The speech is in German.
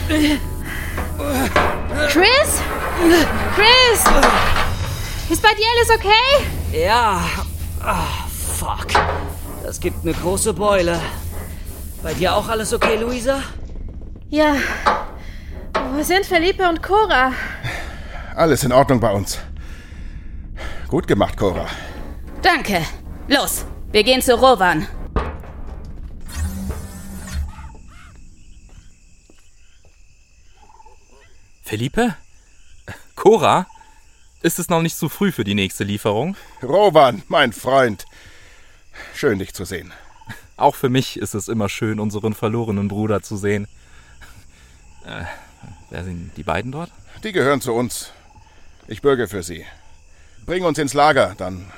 Chris? Chris? Ist bei dir alles okay? Ja. Fuck. Das gibt eine große Beule. Bei dir auch alles okay, Luisa? Ja. Wo sind Felipe und Cora? Alles in Ordnung bei uns. Gut gemacht, Cora. Danke. Los, wir gehen zu Rowan. Felipe? Cora? Ist es noch nicht zu früh für die nächste Lieferung? Rowan, mein Freund. Schön, dich zu sehen. Auch für mich ist es immer schön, unseren verlorenen Bruder zu sehen. Wer sind die beiden dort? Die gehören zu uns. Ich bürge für sie. Bring uns ins Lager, dann